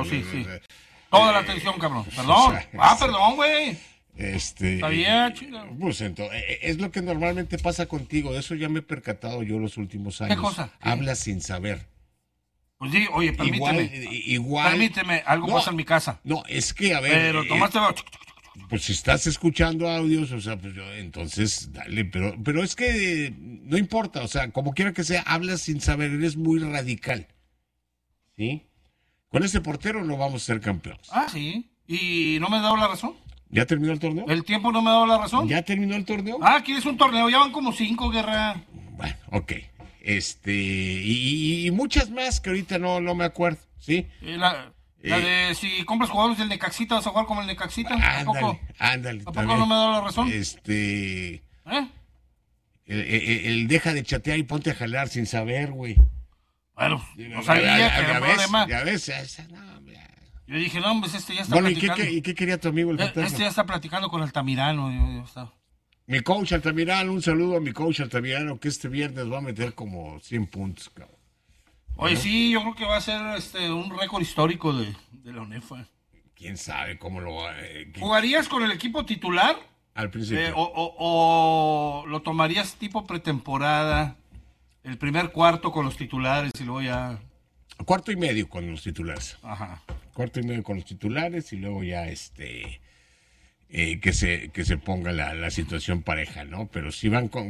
sí. Toda la atención, cabrón. Perdón. Perdón, güey. Está bien, chingado. Pues entonces, es lo que normalmente pasa contigo. De eso ya me he percatado yo los últimos años. ¿Qué cosa? Hablas sin saber. Pues sí, oye, permíteme. Igual. Permíteme, algo pasa en mi casa. No, es que, a ver. Pero tomaste... Pues si estás escuchando audios, o sea, pues yo, entonces, dale, pero es que no importa, o sea, como quiera que sea, hablas sin saber, eres muy radical. ¿Sí? Con ese portero no vamos a ser campeones. Ah, sí. ¿Y no me ha dado la razón? ¿Ya terminó el torneo? ¿El tiempo no me ha dado la razón? ¿Ya terminó el torneo? Ah, ¿quieres un torneo? Ya van como 5, Guerra. Bueno, ok. Y muchas más que ahorita no me acuerdo, ¿sí? La de si compras jugadores del Necaxita, vas a jugar como el Necaxita. Ándale. ¿A poco no me ha dado la razón? El deja de chatear y ponte a jalar sin saber, güey. Bueno, no sabía que era un problema. Ya ves, Yo dije, no, hombre, ya está platicando. ¿Y qué quería tu amigo el fantasma? Ya está platicando con Altamirano. Mi coach Altamirano, un saludo a mi coach Altamirano, que este viernes va a meter como 100 puntos, cabrón. Oye, sí, yo creo que va a ser un récord histórico de la UNEFA. ¿Quién sabe cómo lo va? ¿Jugarías con el equipo titular? Al principio. O lo tomarías tipo pretemporada, el primer cuarto con los titulares y luego ya... Cuarto y medio con los titulares. Ajá. Cuarto y medio con los titulares y luego ya que se ponga la situación pareja, ¿no? Pero sí van con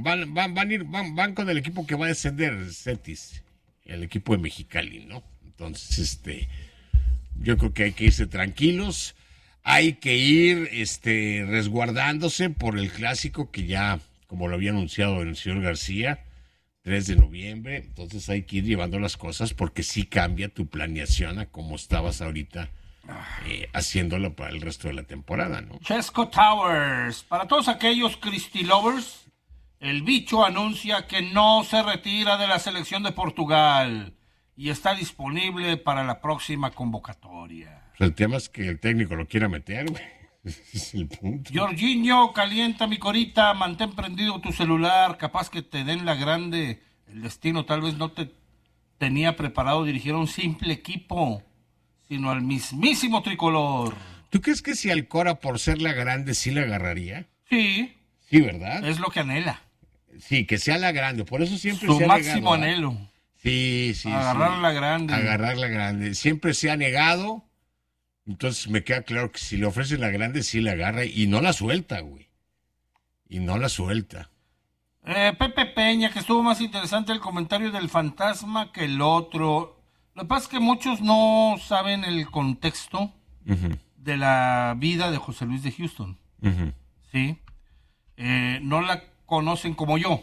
el equipo que va a descender, Cetis, el equipo de Mexicali, ¿no? Entonces, yo creo que hay que irse tranquilos, hay que ir resguardándose por el clásico que ya, como lo había anunciado el señor García, 3 de noviembre, entonces hay que ir llevando las cosas porque sí cambia tu planeación a como estabas ahorita haciéndolo para el resto de la temporada, ¿no? Chesco Towers, para todos aquellos Christy lovers, el bicho anuncia que no se retira de la selección de Portugal y está disponible para la próxima convocatoria. El tema es que el técnico lo quiera meter, güey. Ese es el punto. Jorginho, calienta mi corita, mantén prendido tu celular, capaz que te den la grande. El destino tal vez no te tenía preparado dirigir a un simple equipo, sino al mismísimo tricolor. ¿Tú crees que si Alcora, por ser la grande, sí la agarraría? Sí. Sí, ¿verdad? Es lo que anhela. Sí, que sea la grande, por eso siempre su se ha máximo negado. anhelo. Sí. Agarrar la grande. Agarrar la grande. Siempre se ha negado. Entonces me queda claro que si le ofrecen la grande, sí la agarra y no la suelta, güey. Y no la suelta. Pepe Peña, que estuvo más interesante el comentario del fantasma que el otro. Lo que pasa es que muchos no saben el contexto de la vida de José Luis de Houston. ¿Sí? No la conocen como yo.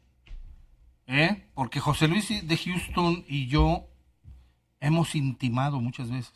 Porque José Luis de Houston y yo hemos intimado muchas veces.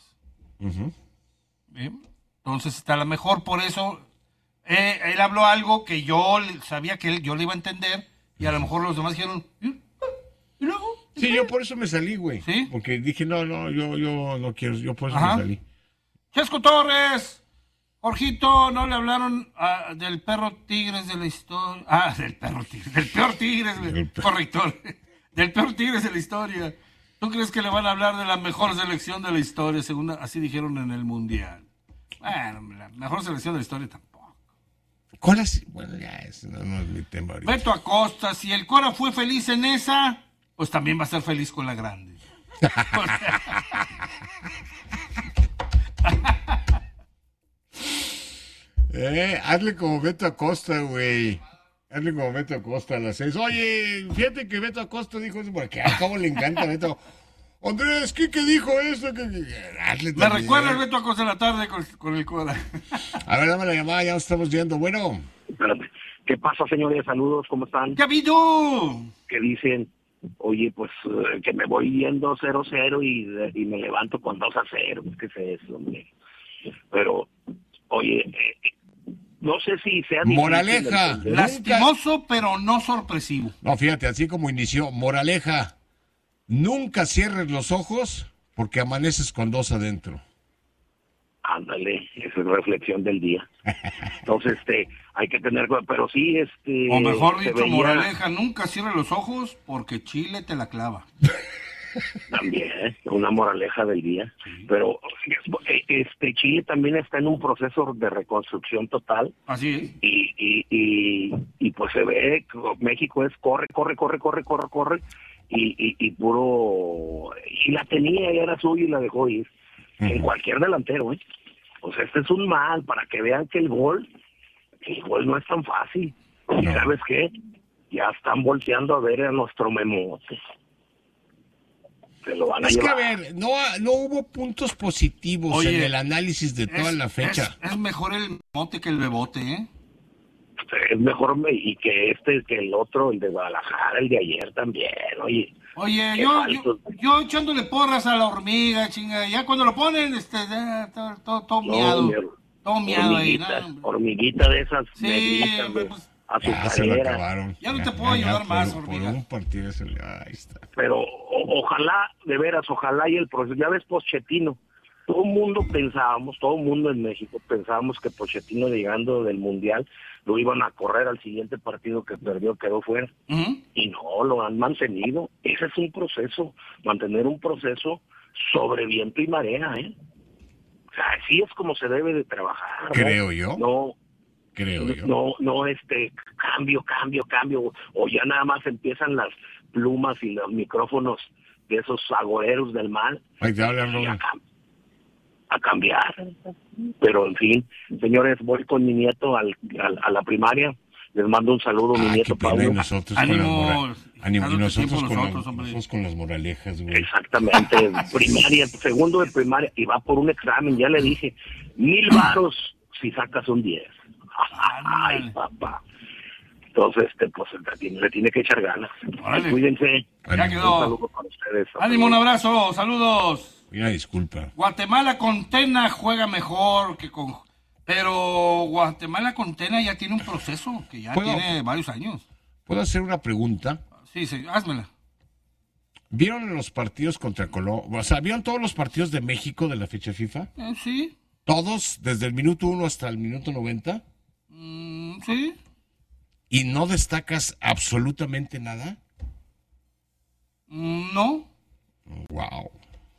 Entonces, a lo mejor por eso él habló algo que yo sabía que yo le iba a entender y a lo mejor los demás dijeron, ¿y luego? Sí, yo por eso me salí, güey. ¿Sí? Porque dije, yo no quiero, yo por eso me salí. Chesco Torres, Jorgito, ¿no le hablaron del perro Tigres de la historia? Del perro Tigres, del peor Tigres, corrector, del peor Tigres de la historia. ¿Tú crees que le van a hablar de la mejor selección de la historia, según así dijeron en el Mundial? Bueno, la mejor selección de la historia tampoco. ¿Cuál es? Bueno, ya no es mi tema ahorita. Beto Acosta, si el Cora fue feliz en esa, pues también va a ser feliz con la grande. Hazle como Beto Acosta, güey. Hazle como Beto Acosta a las 6. Oye, fíjate que Beto Acosta dijo eso, porque a cómo le encanta Beto. Andrés, ¿qué dijo eso? Me recuerda el Beto Acosta en la tarde con el Cora. A ver, dame la llamada, ya nos estamos viendo. Bueno. Espérate. ¿Qué pasa, señores? Saludos, ¿cómo están? ¿Qué ha habido? ¿Qué dicen? Oye, pues que me voy yendo 0-0 y me levanto con 2-0. ¿Qué es eso, hombre? Pero, oye, no sé si sea... Moraleja. Lastimoso, pero no sorpresivo. No, fíjate, así como inició. Moraleja. Nunca cierres los ojos porque amaneces con 2 adentro. Ándale, esa es la reflexión del día. Entonces, hay que tener... Pero sí, o mejor dicho, moraleja, nunca cierres los ojos porque Chile te la clava. También, una moraleja del día. Sí. Pero Chile también está en un proceso de reconstrucción total. Así es. Y pues se ve que México es corre y puro, y la tenía y era suya y la dejó ir. En cualquier delantero, O sea, este es un mal para que vean que el gol no es tan fácil. ¿Y sabes qué? Ya están volteando a ver a nuestro Memote. Se lo van a llevar. Que a ver, no hubo puntos positivos en el análisis de toda la fecha. Es mejor el Memote que el Bebote, ¿eh? Es mejor y que que el otro, el de Guadalajara, el de ayer también, oye. Oye, yo echándole porras a la hormiga, chinga, ya cuando lo ponen, todo miado. Todo miado ahí, ¿no? Hormiguita de esas. Sí, pues, ya se lo acabaron. Ya no te puedo ayudar más, hormiga. Por un partido ahí está. Pero ojalá, de veras, y el proceso. Ya ves, Pochettino. Todo el mundo en México pensábamos que Pochettino, llegando del Mundial, lo iban a correr al siguiente partido que perdió, quedó fuera. Y no, lo han mantenido. Ese es un proceso, mantener un proceso sobre viento y marea, O sea, así es como se debe de trabajar. Creo yo. No, cambio. O ya nada más empiezan las plumas y los micrófonos de esos agoreros del mal. Ay, te hablan, Robert. A cambiar. Pero en fin, señores, voy con mi nieto a la primaria. Les mando un saludo a mi nieto Pablo. Y nosotros con las moralejas, güey. Exactamente, primaria, segundo de primaria, y va por un examen, ya le dije, 1,000 varos si sacas un 10. Ay, papá. Entonces, pues le tiene que echar ganas. Cuídense. Ya quedó. Un saludo para ustedes. Ánimo, un abrazo, saludos. Una disculpa. Guatemala con Tena juega mejor que con... Pero Guatemala con Tena ya tiene un proceso que ya tiene varios años. ¿Puedo hacer una pregunta? Sí, házmela. ¿Vieron los partidos contra Colombia? O sea, ¿vieron todos los partidos de México de la fecha FIFA? Sí. ¿Todos? ¿Desde el minuto 1 hasta el minuto 90? Sí. ¿Y no destacas absolutamente nada? No. Wow.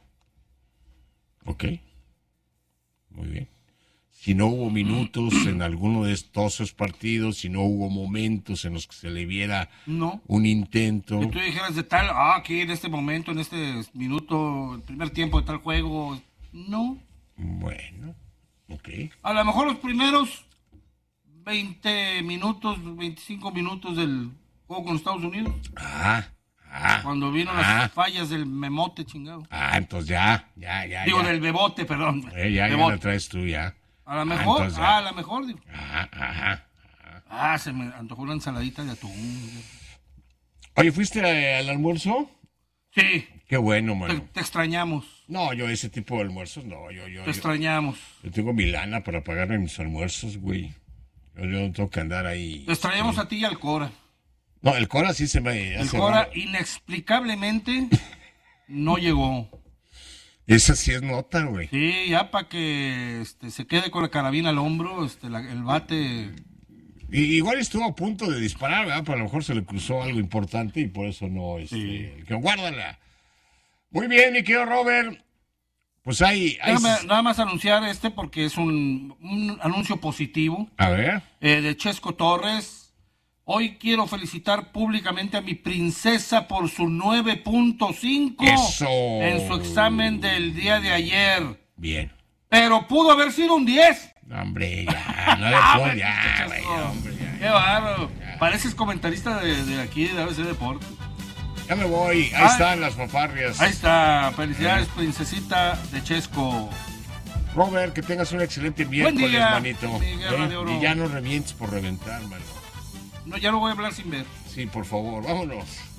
Ok. Muy bien. Si no hubo minutos en alguno de todos esos partidos, si no hubo momentos en los que se le viera un intento. Si tú dijeras de tal, aquí en este momento, en este minuto, el primer tiempo de tal juego, no. Bueno, ok. A lo mejor los primeros 20 minutos, 25 minutos del juego con Estados Unidos. Cuando vino las fallas del Memote, chingado. Entonces ya. Digo, del Bebote, perdón. Ya la traes tú, ya. A lo mejor, a lo mejor, digo. Se me antojó una ensaladita de atún. Oye, ¿fuiste al almuerzo? Sí. Qué bueno, mano. Te extrañamos. No, yo ese tipo de almuerzos, no. Te extrañamos. Yo tengo mi lana para pagarme mis almuerzos, güey. Yo no tengo que andar ahí. Te extrañamos a ti y al Cora. No, el Cora sí se me... El Cora inexplicablemente no llegó. Esa sí es nota, güey. Sí, ya para que se quede con la carabina al hombro, el bate... Igual estuvo a punto de disparar, ¿verdad? Pero a lo mejor se le cruzó algo importante y por eso no, que guárdala. Muy bien, mi querido Robert. Pues Déjame nada más anunciar porque es un anuncio positivo. A ver. De Chesco Torres. Hoy quiero felicitar públicamente a mi princesa por su 9.5 en su examen del día de ayer. Bien. Pero pudo haber sido un 10. Hombre, ya, no le puedo, ya, güey, hombre, ya. Qué bárbaro. Pareces comentarista de aquí, de ABC Deportes. Ya me voy, ahí están las fanfarrias. Ahí está, felicidades, princesita de Chesco. Robert, que tengas un excelente miércoles, día, manito. de oro. Y ya no revientes por reventar, mano. No, ya lo voy a hablar sin ver. Sí, por favor, vámonos.